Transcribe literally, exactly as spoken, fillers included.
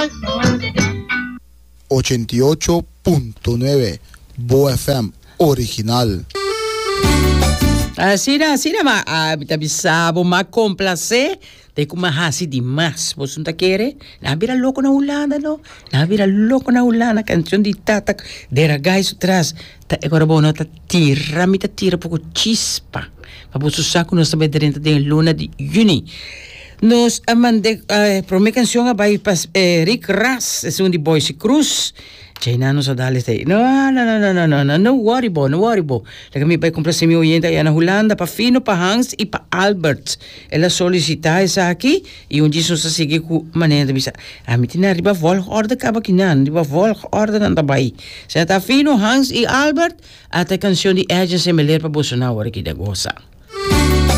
ochenta y ocho punto nueve Boa F M original. Así era, así era, ma, ah, bisabo, ma complacer, de como hasi demais. Você não tá querendo? Na vira louco na Holanda, não? Na vira louco na Holanda, canção de tata, dera gás atrás. Agora, bom, não tá tira, me tá tira pouco chispa. Para você saco, nós também dentro de luna de juni. Nós amande, uh, para minha canção, vai para eh, Rick Ras, é um de Boise Cruz. China no sa dali tay. No, no, no, no, no, no, no, no worry bo, no worry bo. Laga mi pa comprar si mi oyente na Holanda, pa Fino, pa Hans e pa Albert. Ela solicita essa aqui e um dia sa sige ku maneira bisa. A mi tina riba volgorde ka ba kinan, riba volgorde nan tabay. Sa ta Fino, Hans e Albert at a canción de Agency Meler pa Bolsonaro ki da gosa.